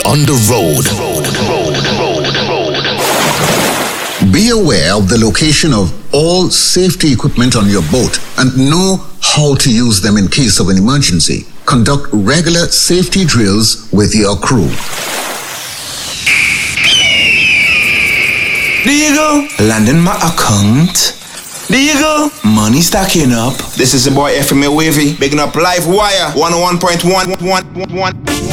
on the road. Be aware of the location of all safety equipment on your boat and know how to use them in case of an emergency. Conduct regular safety drills with your crew. There you go. Landing my account. There you go. Money stacking up. This is the boy FMA Wavy, bigging up Live Wire 101.1.